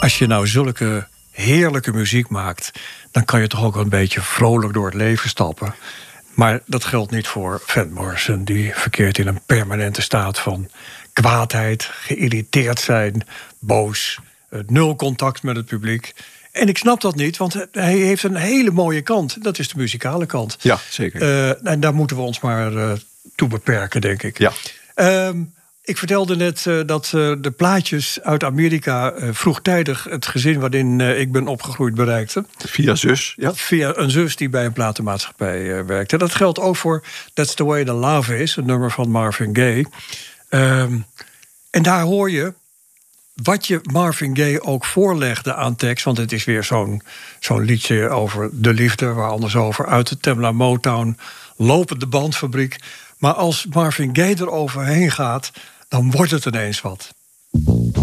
als je nou zulke heerlijke muziek maakt, dan kan je toch ook wel een beetje vrolijk door het leven stappen. Maar dat geldt niet voor Van Morrison. Die verkeert in een permanente staat van kwaadheid, geïrriteerd zijn, boos, nul contact met het publiek. En ik snap dat niet, want hij heeft een hele mooie kant. Dat is de muzikale kant. Ja, zeker. En daar moeten we ons maar toe beperken, denk ik. Ja. Ik vertelde net dat de plaatjes uit Amerika vroegtijdig het gezin waarin ik ben opgegroeid bereikten. Via zus, ja. Via een zus die bij een platenmaatschappij werkte. Dat geldt ook voor That's the Way the Love Is, een nummer van Marvin Gaye. En daar hoor je wat je Marvin Gaye ook voorlegde aan tekst. Want het is weer zo'n liedje over de liefde, waar anders over uit de Tamla Motown, lopende bandfabriek. Maar als Marvin Gaye er overheen gaat, dan wordt het ineens wat.